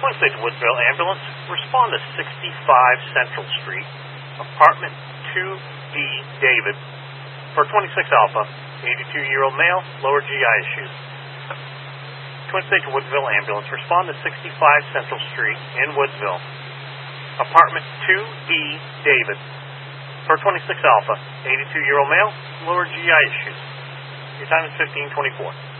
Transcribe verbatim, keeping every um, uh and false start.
Twin State Woodsville Ambulance, respond to sixty-five Central Street, apartment two B, David, for twenty-six Alpha, eighty-two-year-old male, lower G I issues. Twin State Woodsville Ambulance, respond to sixty-five Central Street in Woodsville, apartment two B, David, for twenty-six Alpha, eighty-two-year-old male, lower G I issues. Your time is fifteen twenty-four.